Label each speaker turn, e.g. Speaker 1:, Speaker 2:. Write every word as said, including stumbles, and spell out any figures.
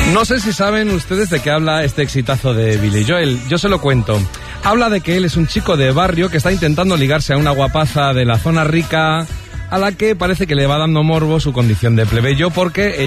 Speaker 1: No sé si saben ustedes de qué habla este exitazo de Billy Joel. Yo se lo cuento. Habla de que él es un chico de barrio que está intentando ligarse a una guapaza de la zona rica, a la que parece que le va dando morbo su condición de plebeyo, porque